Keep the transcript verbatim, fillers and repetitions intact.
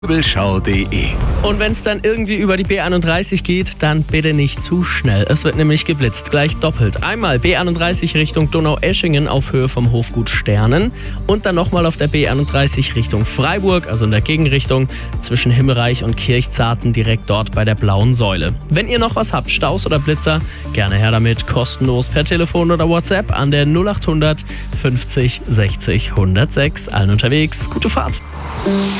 Schau punkt de. Und wenn es dann irgendwie über die B einunddreißig geht, dann bitte nicht zu schnell. Es wird nämlich geblitzt, gleich doppelt. Einmal B einunddreißig Richtung Donaueschingen auf Höhe vom Hofgut Sternen und dann nochmal auf der B einunddreißig Richtung Freiburg, also in der Gegenrichtung zwischen Himmelreich und Kirchzarten, direkt dort bei der blauen Säule. Wenn ihr noch was habt, Staus oder Blitzer, gerne her damit, kostenlos per Telefon oder WhatsApp an der null acht hundert fünfzig sechzig hundertsechs. Allen unterwegs, gute Fahrt.